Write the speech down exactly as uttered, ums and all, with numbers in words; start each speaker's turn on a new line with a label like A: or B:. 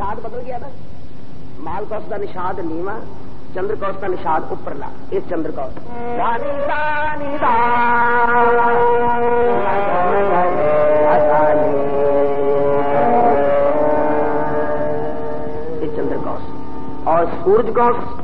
A: निषाद बदल गया ना। माल कौश का निषाद नीवा, चंद्र कौश का निषाद ऊपरला, एक चंद्र कौश एक चंद्र कौश और सूरज कौश